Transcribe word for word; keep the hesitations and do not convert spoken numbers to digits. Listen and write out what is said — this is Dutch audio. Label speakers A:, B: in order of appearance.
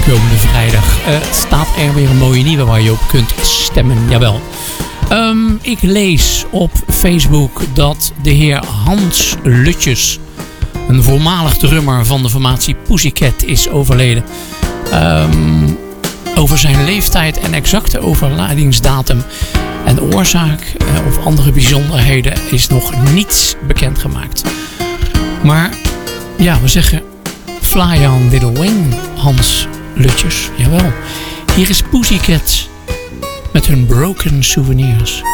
A: komende vrijdag uh, staat er weer een mooie nieuwe waar je op kunt stemmen. Jawel. Um, ik lees op Facebook dat de heer Hans Lutjes, een voormalig drummer van de formatie Pussycat, is overleden. Um, over zijn leeftijd en exacte overlijdingsdatum en de oorzaak uh, of andere bijzonderheden is nog niets bekendgemaakt. Maar ja, we zeggen fly on little wing, Hans Lutjes. Jawel. Hier is Pussycat met hun Broken Souvenirs.